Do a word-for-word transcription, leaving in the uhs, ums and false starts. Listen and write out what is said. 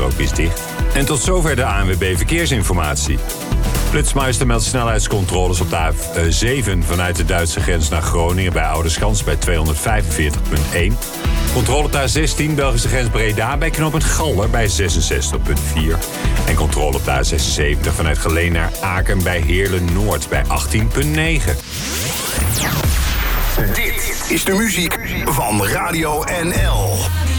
rijstrook is dicht. En tot zover de A N W B Verkeersinformatie. Flitsmeister meldt snelheidscontroles op de A zeven vanuit de Duitse grens naar Groningen bij Oudeschans bij tweehonderdvijfenveertig komma één. Controle op de A zestien Belgische grens Breda bij knooppunt Galder bij zesenzestig komma vier. En controle op de A zesenzeventig vanuit Geleen naar Aken bij Heerlen-Noord bij achttien komma negen. Dit is de muziek van Radio N L.